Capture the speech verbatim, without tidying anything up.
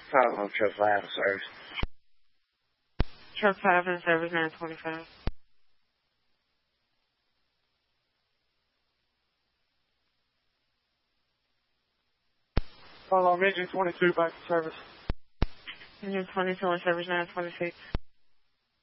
Call Truck five service. Truck five in service nine twenty-five. Call on engine twenty-two back to service. Engine twenty-two in service nine twenty-six.